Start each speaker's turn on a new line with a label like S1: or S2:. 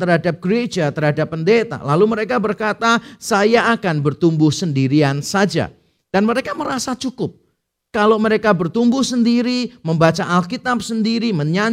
S1: terhadap gereja, terhadap pendeta. Lalu mereka berkata, saya akan bertumbuh sendirian saja. Dan mereka merasa cukup. Kalau mereka bertumbuh sendiri, membaca Alkitab sendiri, menyanyi